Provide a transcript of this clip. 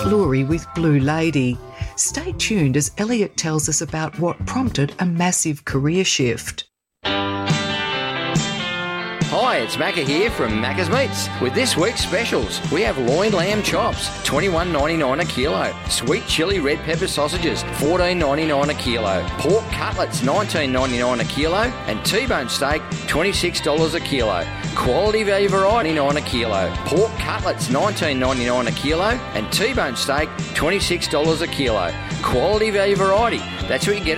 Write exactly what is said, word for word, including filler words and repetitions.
Glory with Blue Lady. Stay tuned as Elliot tells us about what prompted a massive career shift. Hi, it's Macca here from Macca's Meats. With this week's specials, we have loin lamb chops, twenty-one ninety-nine a kilo. Sweet chili red pepper sausages, fourteen ninety-nine a kilo. Pork cutlets, nineteen ninety-nine a kilo. And T-bone steak, twenty-six dollars a kilo. Quality value variety, nine a kilo. Pork cutlets, nineteen ninety-nine a kilo. And T-bone steak, twenty-six dollars a kilo. Quality value variety. That's what you get